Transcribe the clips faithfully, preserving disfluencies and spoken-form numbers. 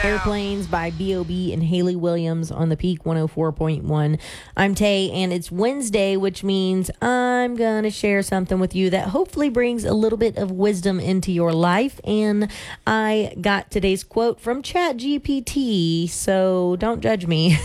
Airplanes by B O B and Haley Williams on the Peak one oh four point one. I'm Tay, and it's Wednesday, which means I'm going to share something with you that hopefully brings a little bit of wisdom into your life. And I got today's quote from ChatGPT, so don't judge me.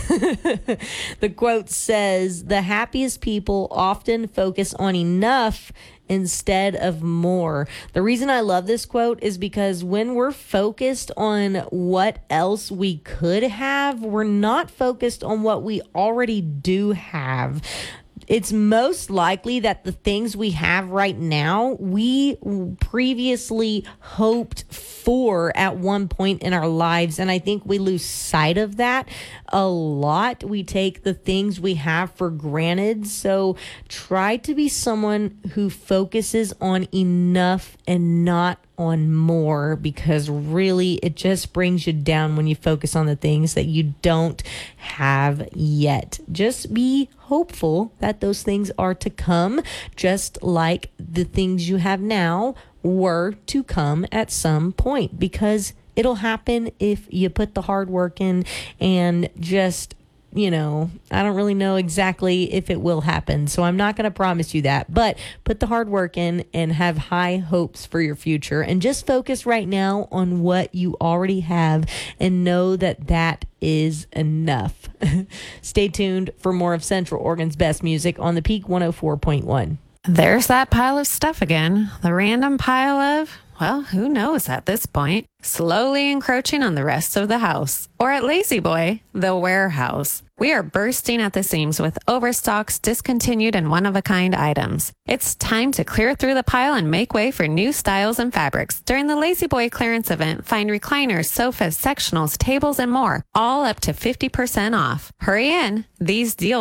The quote says, "The happiest people often focus on enough instead of more." The reason I love this quote is because when we're focused on what else we could have, we're not focused on what we already do have. It's most likely that the things we have right now, we previously hoped for at one point in our lives. And I think we lose sight of that a lot. We take the things we have for granted. So try to be someone who focuses on enough and not on more, because really it just brings you down when you focus on the things that you don't have yet. Just be hopeful that those things are to come, just like the things you have now were to come at some point, because it'll happen if you put the hard work in and just, you know, I don't really know exactly if it will happen, so I'm not going to promise you that, but put the hard work in and have high hopes for your future, and just focus right now on what you already have and know that that is enough. Stay tuned for more of Central Oregon's best music on the Peak one oh four point one. There's that pile of stuff again. The random pile of, well, who knows at this point, slowly encroaching on the rest of the house. Or at Lazy Boy, the warehouse. We are bursting at the seams with overstocks, discontinued, and one-of-a-kind items. It's time to clear through the pile and make way for new styles and fabrics. During the Lazy Boy clearance event, find recliners, sofas, sectionals, tables, and more, all up to fifty percent off. Hurry in. These deals